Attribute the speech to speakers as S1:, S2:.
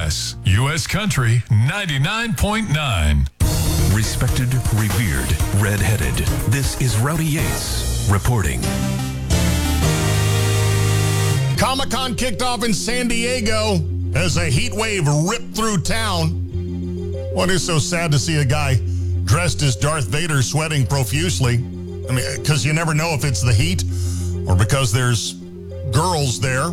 S1: KMOX, U.S. Country 99.9.
S2: Respected, revered, red-headed. This is Rowdy Yates reporting.
S3: Comic-Con kicked off in San Diego as a heat wave ripped through town. What is so sad to see a guy dressed as Darth Vader sweating profusely? I mean, because you never know if it's the heat or because there's girls there